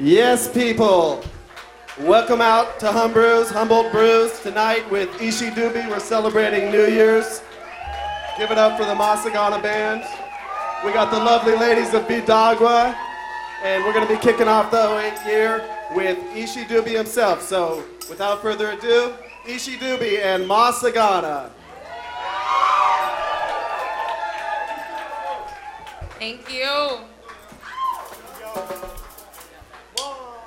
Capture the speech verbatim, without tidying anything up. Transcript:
Yes, people. Welcome out to Humbrew's, Humboldt Brews tonight with Ishi Dubi. We're celebrating New Year's. Give it up for the Masagana Band. We got the lovely ladies of Bidagua, and we're going to be kicking off the oh eight year with Ishi Dubi himself. So, without further ado, Ishi Dubi and Masagana. Thank you.